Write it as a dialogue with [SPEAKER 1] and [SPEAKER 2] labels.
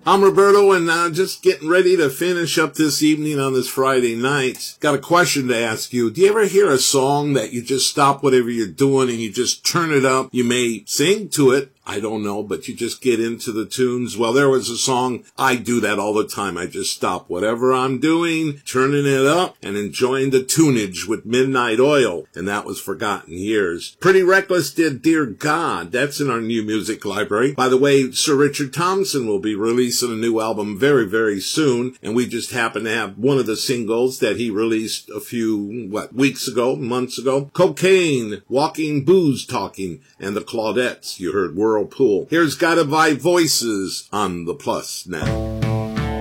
[SPEAKER 1] I'm Roberto, and just getting ready to finish up this evening on this Friday night. Got a question to ask you. Do you ever hear a song that you just stop whatever you're doing and you just turn it up? You may sing to it. I don't know, but you just get into the tunes. Well, there was a song, I do that all the time. I just stop whatever I'm doing, turning it up, and enjoying the tunage with Midnight Oil. And that was Forgotten Years. Pretty Reckless did Dear God. That's in our new music library. By the way, Sir Richard Thompson will be releasing a new album very, very soon. And we just happen to have one of the singles that he released a few, months ago. Cocaine, Walking, Booze Talking, and the Claudettes. You heard Whirlpool. Here's Gotta Buy Voices on the Plus now.